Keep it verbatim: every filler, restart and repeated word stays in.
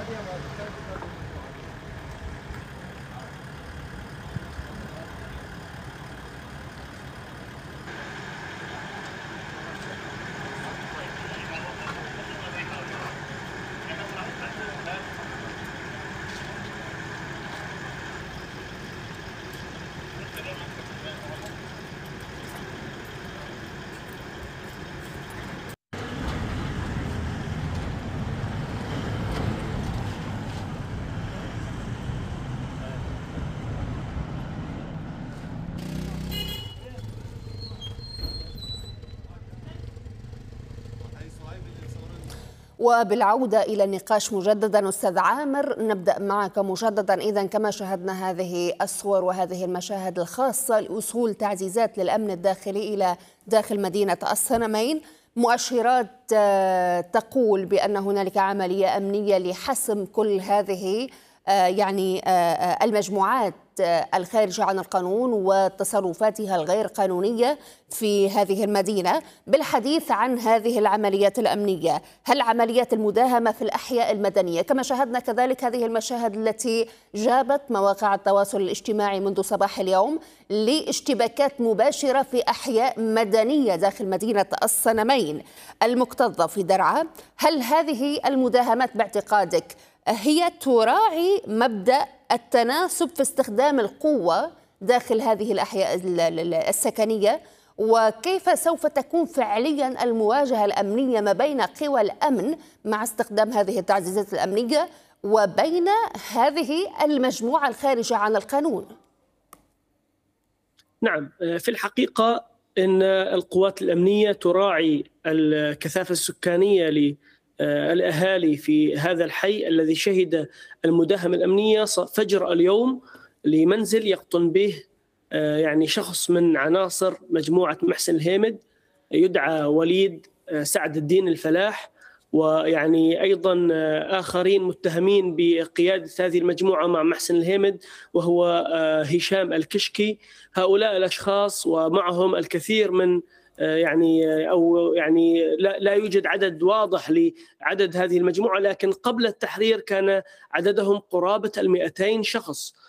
وبالعودة إلى النقاش مجددا أستاذ عامر، نبدأ معك مجددا. إذا كما شاهدنا هذه الصور وهذه المشاهد الخاصة لوصول تعزيزات للأمن الداخلي إلى داخل مدينة الصنمين، مؤشرات تقول بأن هنالك عملية أمنية لحسم كل هذه يعني المجموعات الخارجة عن القانون وتصرفاتها الغير قانونية في هذه المدينة. بالحديث عن هذه العمليات الأمنية، هل عمليات المداهمة في الأحياء المدنية كما شاهدنا كذلك هذه المشاهد التي جابت مواقع التواصل الاجتماعي منذ صباح اليوم لاشتباكات مباشرة في أحياء مدنية داخل مدينة الصنمين المكتظة في درعا، هل هذه المداهمات باعتقادك هي تراعي مبدأ التناسب في استخدام القوة داخل هذه الأحياء السكنية؟ وكيف سوف تكون فعليا المواجهة الأمنية ما بين قوى الأمن مع استخدام هذه التعزيزات الأمنية وبين هذه المجموعة الخارجة عن القانون؟ نعم، في الحقيقة إن القوات الأمنية تراعي الكثافة السكانية ل الأهالي في هذا الحي الذي شهد المداهمة الأمنية فجر اليوم لمنزل يقطن به يعني شخص من عناصر مجموعة محسن الهيمد يدعى وليد سعد الدين الفلاح، ويعني أيضا آخرين متهمين بقيادة هذه المجموعة مع محسن الهيمد وهو هشام الكشكي. هؤلاء الأشخاص ومعهم الكثير من يعني أو يعني لا, لا يوجد عدد واضح لعدد هذه المجموعة، لكن قبل التحرير كان عددهم قرابة المئتين شخص.